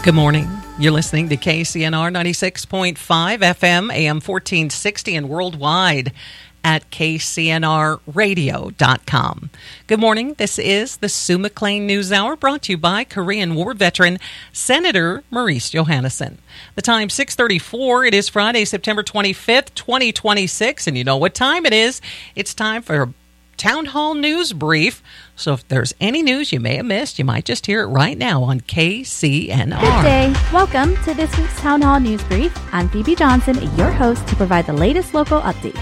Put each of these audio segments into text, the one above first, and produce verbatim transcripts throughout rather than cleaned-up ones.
Good morning. You're listening to K C N R ninety-six point five F M, A M fourteen sixty, and worldwide at K C N R radio dot com. Good morning. This is the Sue McLean News Hour, brought to you by Korean War veteran Senator Maurice Johannesson. The time six thirty-four. It is Friday, September twenty-fifth, twenty twenty-six, and you know what time it is. It's time for a Town Hall News Brief. So if there's any news you may have missed, you might just hear it right now on K C N R. Good day. Welcome to this week's Town Hall News Brief. I'm Phoebe Johnson, your host, to provide the latest local updates.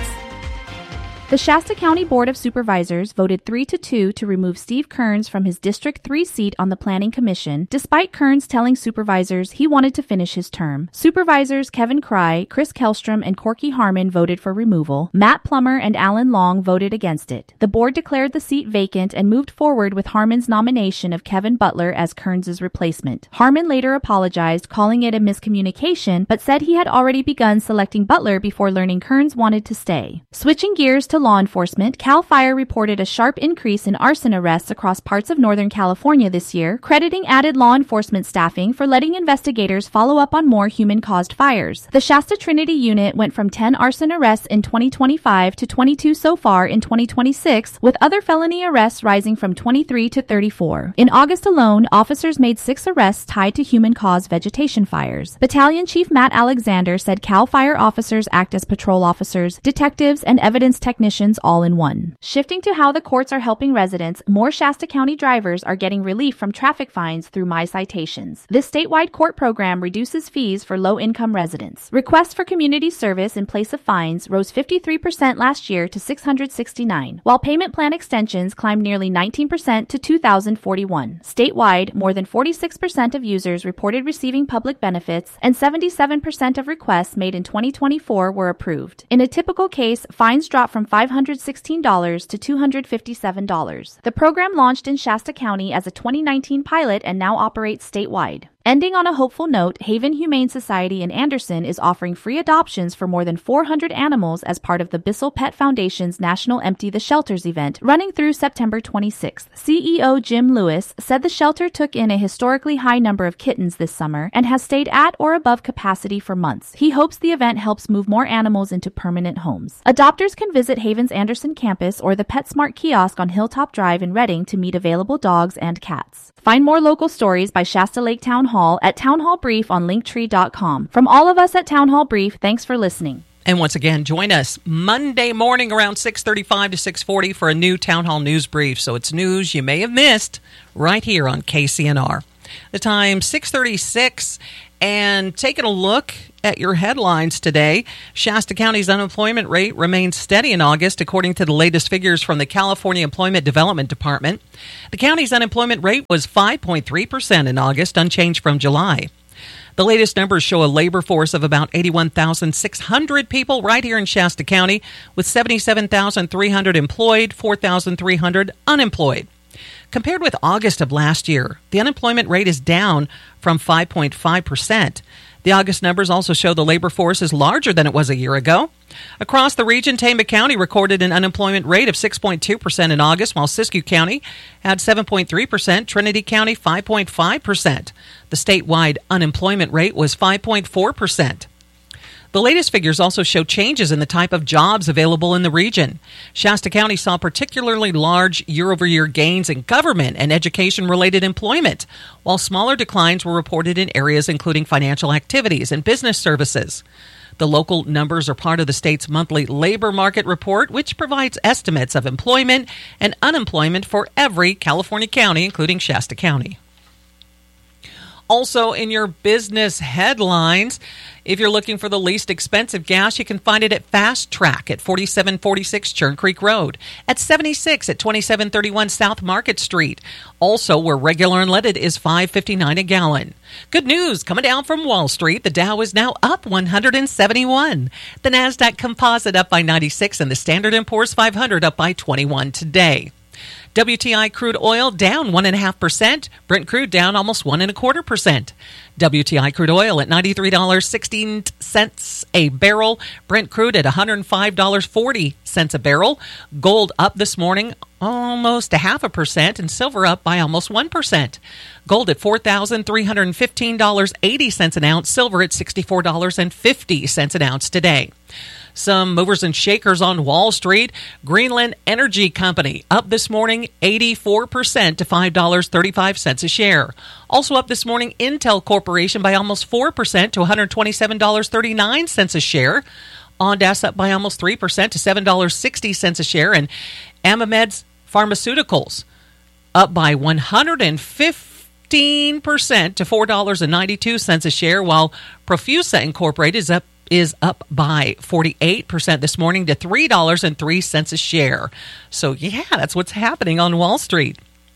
The Shasta County Board of Supervisors voted three to two to remove Steve Kearns from his District three seat on the Planning Commission, despite Kearns telling supervisors he wanted to finish his term. Supervisors Kevin Cry, Chris Kellstrom, and Corky Harmon voted for removal. Matt Plummer and Alan Long voted against it. The board declared the seat vacant and moved forward with Harmon's nomination of Kevin Butler as Kearns' replacement. Harmon later apologized, calling it a miscommunication, but said he had already begun selecting Butler before learning Kearns wanted to stay. Switching gears to law enforcement, CAL FIRE reported a sharp increase in arson arrests across parts of Northern California this year, crediting added law enforcement staffing for letting investigators follow up on more human-caused fires. The Shasta Trinity unit went from ten arson arrests in twenty twenty-five to twenty-two so far in twenty twenty-six, with other felony arrests rising from twenty-three to thirty-four. In August alone, officers made six arrests tied to human-caused vegetation fires. Battalion Chief Matt Alexander said CAL FIRE officers act as patrol officers, detectives, and evidence technicians all in one. Shifting to how the courts are helping residents, more Shasta County drivers are getting relief from traffic fines through My Citations. This statewide court program reduces fees for low-income residents. Requests for community service in place of fines rose fifty-three percent last year to six hundred sixty-nine, while payment plan extensions climbed nearly nineteen percent to two thousand forty-one. Statewide, more than forty-six percent of users reported receiving public benefits, and seventy-seven percent of requests made in twenty twenty-four were approved. In a typical case, fines dropped from five hundred sixteen dollars to two hundred fifty-seven dollars. The program launched in Shasta County as a twenty nineteen pilot and now operates statewide. Ending on a hopeful note, Haven Humane Society in Anderson is offering free adoptions for more than four hundred animals as part of the Bissell Pet Foundation's National Empty the Shelters event, running through September twenty-sixth. C E O Jim Lewis said the shelter took in a historically high number of kittens this summer and has stayed at or above capacity for months. He hopes the event helps move more animals into permanent homes. Adopters can visit Haven's Anderson campus or the PetSmart kiosk on Hilltop Drive in Redding to meet available dogs and cats. Find more local stories by Shasta Lake Town Hall at Town Hall Brief on linktree dot com. From all of us at Town Hall Brief, thanks for listening. And once again, join us Monday morning around six thirty-five to six forty for a new Town Hall News Brief. So it's news you may have missed right here on K C N R. The time six thirty-six, and taking a look at your headlines today. Shasta County's unemployment rate remains steady in August, according to the latest figures from the California Employment Development Department. The county's unemployment rate was five point three percent in August, unchanged from July. The latest numbers show a labor force of about eighty-one thousand six hundred people right here in Shasta County, with seventy-seven thousand three hundred employed, four thousand three hundred unemployed. Compared with August of last year, the unemployment rate is down from five point five percent. The August numbers also show the labor force is larger than it was a year ago. Across the region, Tama County recorded an unemployment rate of six point two percent in August, while Siskiyou County had seven point three percent, Trinity County five point five percent. The statewide unemployment rate was five point four percent. The latest figures also show changes in the type of jobs available in the region. Shasta County saw particularly large year-over-year gains in government and education-related employment, while smaller declines were reported in areas including financial activities and business services. The local numbers are part of the state's monthly labor market report, which provides estimates of employment and unemployment for every California county, including Shasta County. Also in your business headlines, if you're looking for the least expensive gas, you can find it at Fast Track at forty-seven forty-six Churn Creek Road, at seventy-six at twenty-seven thirty-one South Market Street. Also, where regular unleaded is five fifty-nine a gallon. Good news coming down from Wall Street. The Dow is now up one hundred seventy-one. The NASDAQ Composite up by ninety-six, and the Standard and Poor's five hundred up by twenty-one today. W T I crude oil down one and a half percent. Brent crude down almost one and a quarter percent. W T I crude oil at ninety-three dollars and sixteen cents a barrel. Brent crude at one hundred five dollars and forty cents a barrel. Gold up this morning almost a half a percent, and silver up by almost one percent. Gold at four thousand three hundred fifteen dollars and eighty cents an ounce. Silver at sixty-four dollars and fifty cents an ounce today. Some movers and shakers on Wall Street. Greenland Energy Company up this morning eighty-four percent to five dollars and thirty-five cents a share. Also up this morning, Intel Corporation by almost four percent to one hundred twenty-seven dollars and thirty-nine cents a share. Ondas up by almost three percent to seven dollars and sixty cents a share. And Amamed's Pharmaceuticals up by one hundred fifteen percent to four dollars and ninety-two cents a share, while Profusa Incorporated is up is up by forty-eight percent this morning to three dollars and three cents a share. So, yeah, that's what's happening on Wall Street.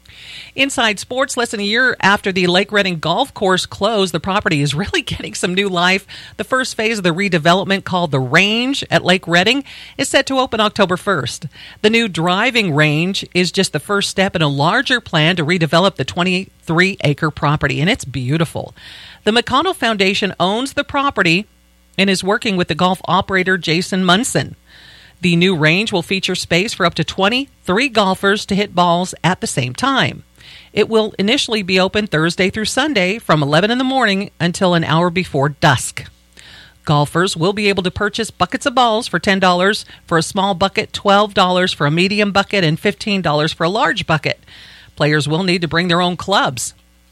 Inside Sports, less than a year after the Lake Reading Golf Course closed, the property is really getting some new life. The first phase of the redevelopment, called The Range at Lake Reading, is set to open October first. The new driving range is just the first step in a larger plan to redevelop the twenty-three acre property, and it's beautiful. The McConnell Foundation owns the property and is working with the golf operator Jason Munson. The new range will feature space for up to twenty-three golfers to hit balls at the same time. It will initially be open Thursday through Sunday from eleven in the morning until an hour before dusk. Golfers will be able to purchase buckets of balls for ten dollars for a small bucket, twelve dollars for a medium bucket, and fifteen dollars for a large bucket. Players will need to bring their own clubs.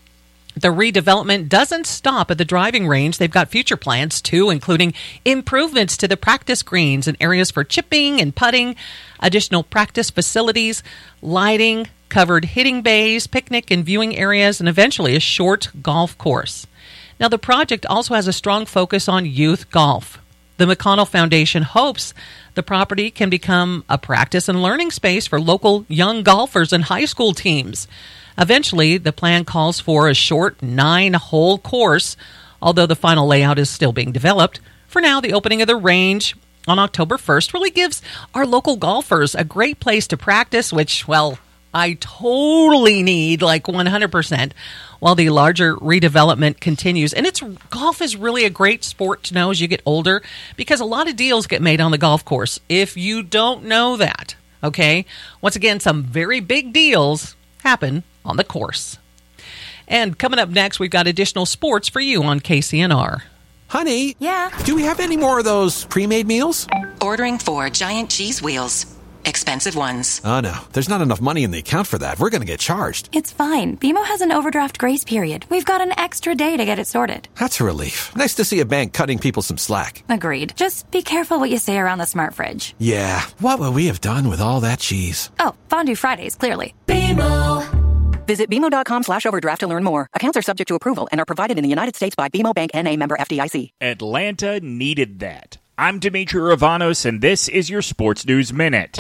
The redevelopment doesn't stop at the driving range. They've got future plans, too, including improvements to the practice greens and areas for chipping and putting, additional practice facilities, lighting, covered hitting bays, picnic and viewing areas, and eventually a short golf course. Now, the project also has a strong focus on youth golf. The McConnell Foundation hopes the property can become a practice and learning space for local young golfers and high school teams. Eventually, the plan calls for a short nine-hole course, although the final layout is still being developed. For now, the opening of the range on October first really gives our local golfers a great place to practice, which, well, I totally need, like one hundred percent, while the larger redevelopment continues. And it's golf is really a great sport to know as you get older, because a lot of deals get made on the golf course. If you don't know that, okay? Once again, some very big deals happen on the course. And coming up next, we've got additional sports for you on K C N R. Honey? Yeah? Do we have any more of those pre-made meals? Ordering four giant cheese wheels. Expensive ones. Oh, no. There's not enough money in the account for that. We're going to get charged. It's fine. B M O has an overdraft grace period. We've got an extra day to get it sorted. That's a relief. Nice to see a bank cutting people some slack. Agreed. Just be careful what you say around the smart fridge. Yeah. What would we have done with all that cheese? Oh, Fondue Fridays, clearly. B M O. Visit B M O dot com slash overdraft to learn more. Accounts are subject to approval and are provided in the United States by B M O Bank N A, member F D I C. Atlanta needed that. I'm Dimitri Ravanos, and this is your Sports News Minute.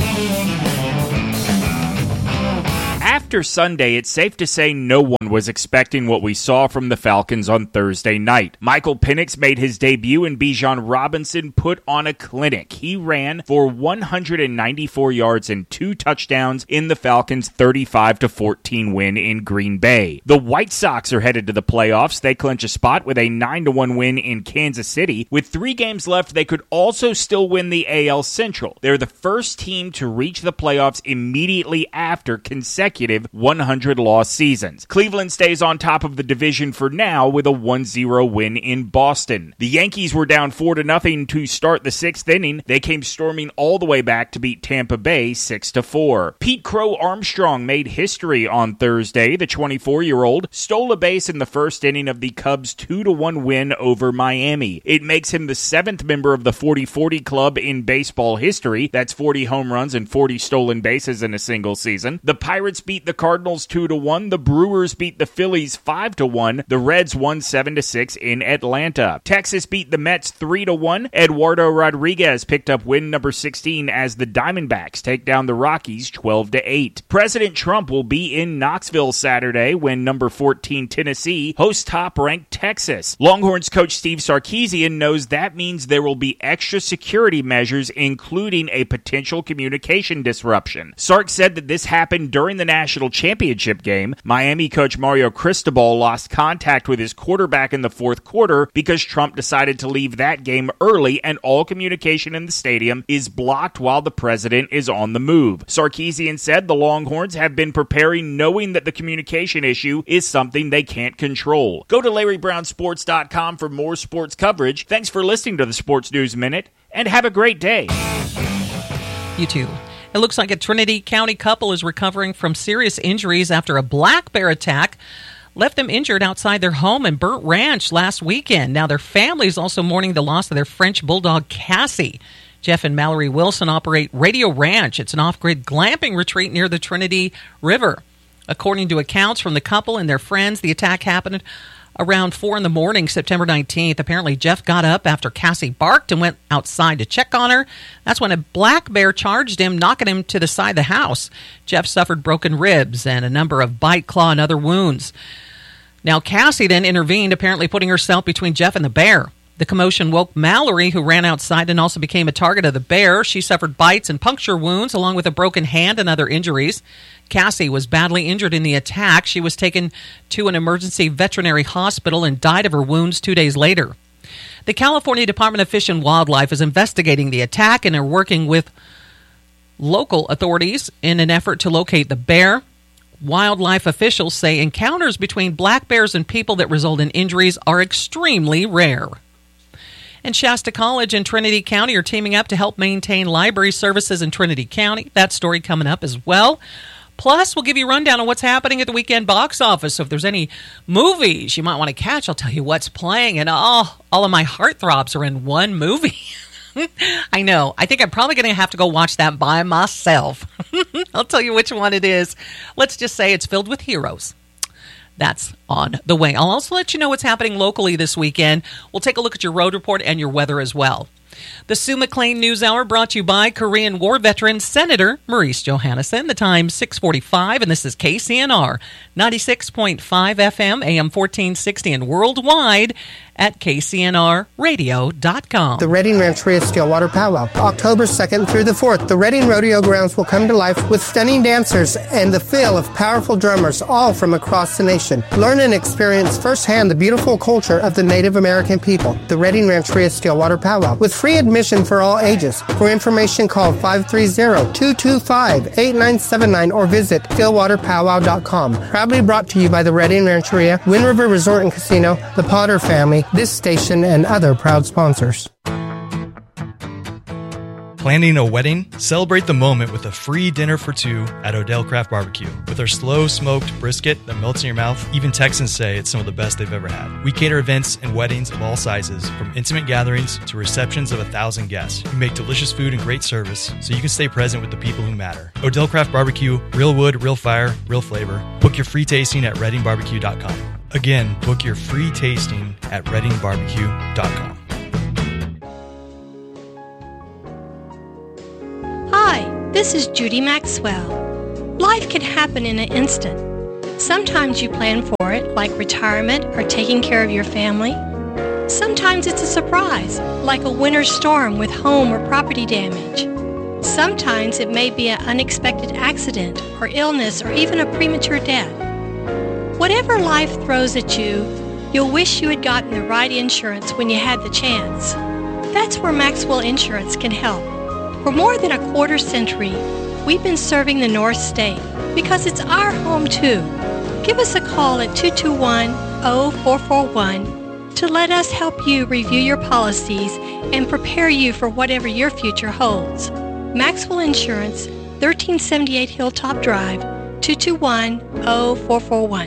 After Sunday, it's safe to say no one was expecting what we saw from the Falcons on Thursday night. Michael Penix made his debut, and Bijan Robinson put on a clinic. He ran for one hundred ninety-four yards and two touchdowns in the Falcons' thirty-five to fourteen win in Green Bay. The White Sox are headed to the playoffs. They clinch a spot with a nine to one win in Kansas City. With three games left, they could also still win the A L Central. They're the first team to reach the playoffs immediately after consecutive one hundred loss seasons. Cleveland stays on top of the division for now with a one zero win in Boston. The Yankees were down four to nothing to start the sixth inning. They came storming all the way back to beat Tampa Bay six to four. Pete Crow Armstrong made history on Thursday. The twenty-four-year-old stole a base in the first inning of the Cubs' two to one win over Miami. It makes him the seventh member of the forty forty club in baseball history. That's forty home runs and forty stolen bases in a single season. The Pirates beat the the Cardinals two to one. The Brewers beat the Phillies five to one. The Reds won seven to six in Atlanta. Texas beat the Mets three to one. Eduardo Rodriguez picked up win number sixteen as the Diamondbacks take down the Rockies twelve to eight. President Trump will be in Knoxville Saturday when number fourteen Tennessee hosts top-ranked Texas. Longhorns coach Steve Sarkisian knows that means there will be extra security measures, including a potential communication disruption. Sark said that this happened during the national championship game. Miami coach Mario Cristobal lost contact with his quarterback in the fourth quarter because Trump decided to leave that game early and all communication in the stadium is blocked while the president is on the move. Sarkisian said the Longhorns have been preparing knowing that the communication issue is something they can't control. Go to Larry Brown Sports dot com for more sports coverage. Thanks for listening to the Sports News Minute, and have a great day. You too. It looks like a Trinity County couple is recovering from serious injuries after a black bear attack left them injured outside their home in Burnt Ranch last weekend. Now, their family is also mourning the loss of their French bulldog, Cassie. Jeff and Mallory Wilson operate Radio Ranch. It's an off-grid glamping retreat near the Trinity River. According to accounts from the couple and their friends, the attack happened around four in the morning, September nineteenth. Apparently, Jeff got up after Cassie barked and went outside to check on her. That's when a black bear charged him, knocking him to the side of the house. Jeff suffered broken ribs and a number of bite, claw, and other wounds. Now, Cassie then intervened, apparently putting herself between Jeff and the bear. The commotion woke Mallory, who ran outside and also became a target of the bear. She suffered bites and puncture wounds, along with a broken hand and other injuries. Cassie was badly injured in the attack. She was taken to an emergency veterinary hospital and died of her wounds two days later. The California Department of Fish and Wildlife is investigating the attack and are working with local authorities in an effort to locate the bear. Wildlife officials say encounters between black bears and people that result in injuries are extremely rare. And Shasta College and Trinity County are teaming up to help maintain library services in Trinity County. That story coming up as well. Plus, we'll give you a rundown on what's happening at the weekend box office. So if there's any movies you might want to catch, I'll tell you what's playing. And oh, all of my heartthrobs are in one movie. I know. I think I'm probably going to have to go watch that by myself. I'll tell you which one it is. Let's just say it's filled with heroes. That's on the way. I'll also let you know what's happening locally this weekend. We'll take a look at your road report and your weather as well. The Sue McLean News Hour brought to you by Korean War veteran Senator Maurice Johannesson. The time six forty-five, and this is K C N R ninety-six point five F M, A M fourteen sixty, and worldwide at K C N R radio dot com. The Redding Rancheria Stillwater Powwow, October second through the fourth. The Redding Rodeo Grounds will come to life with stunning dancers and the feel of powerful drummers, all from across the nation. Learn and experience firsthand the beautiful culture of the Native American people. The Redding Rancheria Stillwater Powwow, with free admission for all ages. For information, call five three zero, two two five, eight nine seven nine or visit stillwater powwow dot com. Proudly brought to you by the Redding Rancheria, Wind River Resort and Casino, the Potter family, this station, and other proud sponsors. Planning a wedding? Celebrate the moment with a free dinner for two at Odell Craft Barbecue. With our slow smoked brisket that melts in your mouth, even Texans say it's some of the best they've ever had. We cater events and weddings of all sizes, from intimate gatherings to receptions of a thousand guests. We make delicious food and great service so you can stay present with the people who matter. Odell Craft Barbecue, real wood, real fire, real flavor. Book your free tasting at redding barbecue dot com. Again, book your free tasting at redding barbecue dot com. Hi, this is Judy Maxwell. Life can happen in an instant. Sometimes you plan for it, like retirement or taking care of your family. Sometimes it's a surprise, like a winter storm with home or property damage. Sometimes it may be an unexpected accident or illness or even a premature death. Whatever life throws at you, you'll wish you had gotten the right insurance when you had the chance. That's where Maxwell Insurance can help. For more than a quarter century, we've been serving the North State because it's our home too. Give us a call at two two one, zero four four one to let us help you review your policies and prepare you for whatever your future holds. Maxwell Insurance, thirteen seventy-eight Hilltop Drive, two two one, zero four four one.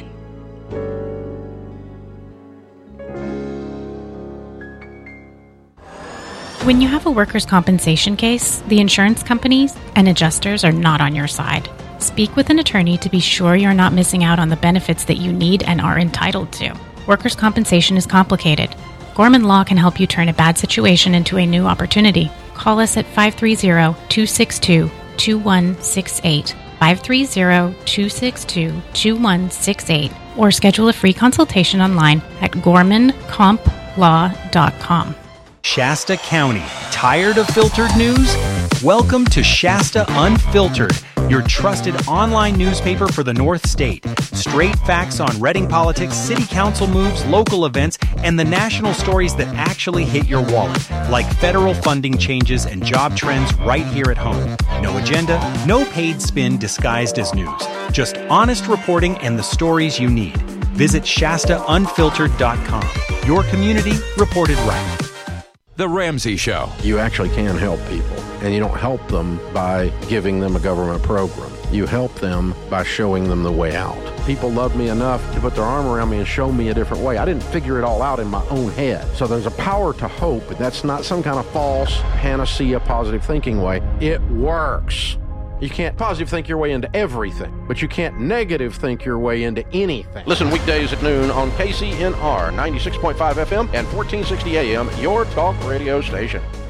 When you have a workers' compensation case, the insurance companies and adjusters are not on your side. Speak with an attorney to be sure you're not missing out on the benefits that you need and are entitled to. Workers' compensation is complicated. Gorman Law can help you turn a bad situation into a new opportunity. Call us at five three zero, two six two, two one six eight, five three zero, two six two, two one six eight, or schedule a free consultation online at gorman comp law dot com. Shasta County. Tired of filtered news? Welcome to Shasta Unfiltered, your trusted online newspaper for the North State. Straight facts on Reading politics, city council moves, local events, and the national stories that actually hit your wallet, like federal funding changes and job trends right here at home. No agenda, no paid spin disguised as news. Just honest reporting and the stories you need. Visit Shasta Unfiltered dot com. Your community reported right. The Ramsey Show. You actually can help people, and you don't help them by giving them a government program. You help them by showing them the way out. People love me enough to put their arm around me and show me a different way. I didn't figure it all out in my own head. So there's a power to hope. That's not some kind of false panacea positive thinking way. It works. You can't positive think your way into everything, but you can't negative think your way into anything. Listen weekdays at noon on K C N R ninety-six point five F M and fourteen sixty A M, your talk radio station.